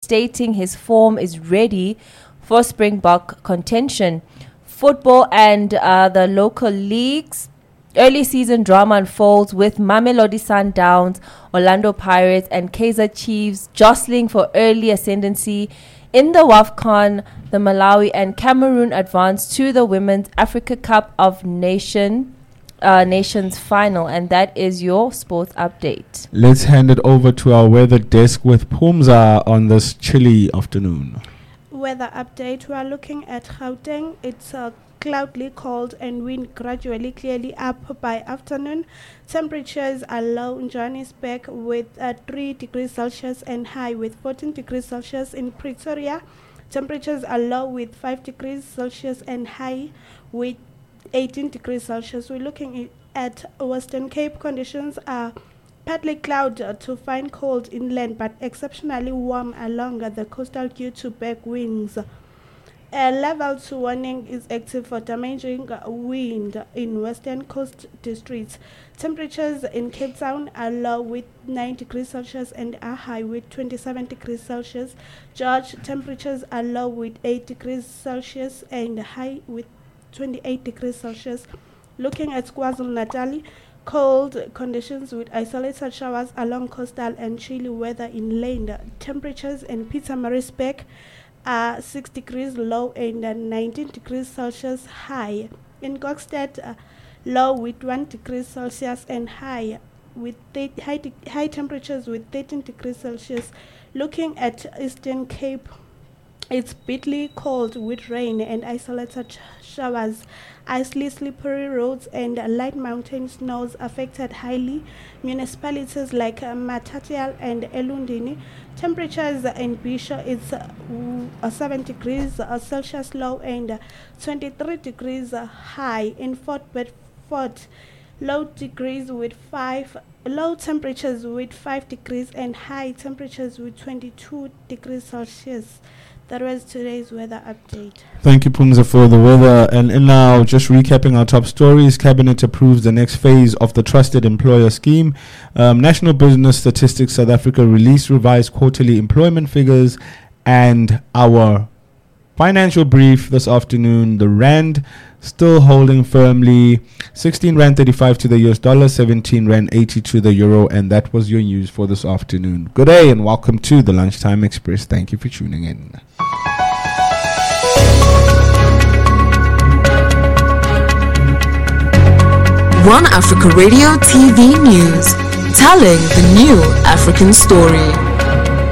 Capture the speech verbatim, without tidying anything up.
stating his form is ready for Springbok contention. Football and uh, the local leagues. Early season drama unfolds with Mamelodi Sundowns, Orlando Pirates and Kaizer Chiefs jostling for early ascendancy. In the WAFCON, the Malawi and Cameroon advanced to the Women's Africa Cup of Nation, uh, Nations final. And that is your sports update. Let's hand it over to our weather desk with Pumza on this chilly afternoon. Weather update. We are looking at Gauteng. It's a cloudy, cold and wind gradually clearly up by afternoon. Temperatures are low in Johannesburg with uh, three degrees Celsius and high with fourteen degrees Celsius in Pretoria. Temperatures are low with five degrees Celsius and high with eighteen degrees Celsius. We're looking at Western Cape. Conditions are partly cloudy to fine cold inland but exceptionally warm along the coastal due to back winds. A level two warning is active for damaging wind in western coast districts. Temperatures in Cape Town are low with nine degrees Celsius and are high with twenty-seven degrees Celsius. George, temperatures are low with eight degrees Celsius and high with twenty-eight degrees Celsius. Looking at KwaZulu-Natal, cold conditions with isolated showers along coastal and chilly weather inland. Temperatures in Pietermaritzburg are six degrees low and uh, nineteen degrees Celsius high. In Kokstad, uh, low with one degree Celsius and high with th- high, de- high temperatures with thirteen degrees Celsius. Looking at Eastern Cape, it's bitterly cold with rain and isolated sh- showers. Icy, slippery roads and uh, light mountain snows affected highly municipalities like uh, Matatial and Elundini. Temperatures in Bisho is uh, w- uh, seven degrees uh, Celsius low and uh, twenty-three degrees uh, high. In Fort Bedford, low degrees with five low temperatures with five degrees and high temperatures with twenty-two degrees Celsius. That was today's weather update. Thank you, Pumza, for the weather. And, and now, just recapping our top stories. Cabinet approves the next phase of the Trusted Employer Scheme. Um, National Business Statistics South Africa released revised quarterly employment figures. And our financial brief this afternoon, the Rand still holding firmly sixteen Rand thirty-five to the U S dollar, seventeen Rand eighty to the euro. And that was your news for this afternoon. Good day and welcome to the Lunchtime Express. Thank you for tuning in. One Africa Radio T V News, telling the new African story.